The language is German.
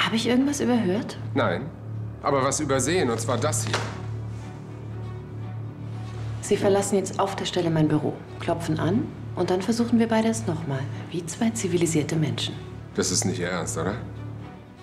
Habe ich irgendwas überhört? Nein, aber was übersehen, und zwar das hier. Sie verlassen jetzt auf der Stelle mein Büro, klopfen an und dann versuchen wir beide es nochmal. Wie zwei zivilisierte Menschen. Das ist nicht Ihr Ernst, oder?